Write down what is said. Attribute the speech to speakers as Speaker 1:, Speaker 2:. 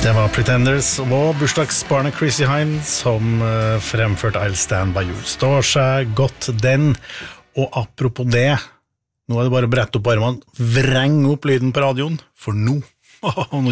Speaker 1: Det var Pretenders og bursdagsbarnet Chrissy Hynde som fremførte I'll Stand By You. Står seg godt den, og apropos det, nå det bare å brette opp armene, vreng opp lyden på radioen, for nå